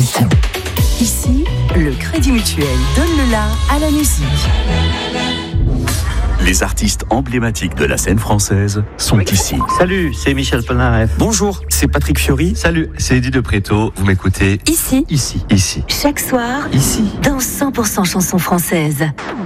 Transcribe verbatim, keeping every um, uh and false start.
écoute. Ici, le Crédit Mutuel donne le la à la musique. Les artistes emblématiques de la scène française sont ici. Salut, c'est Michel Polnareff. Bonjour, c'est Patrick Fiori. Salut, c'est Eddie de Préto. Vous m'écoutez Ici, ici, ici, chaque soir, ici. dans cent pour cent chansons françaises.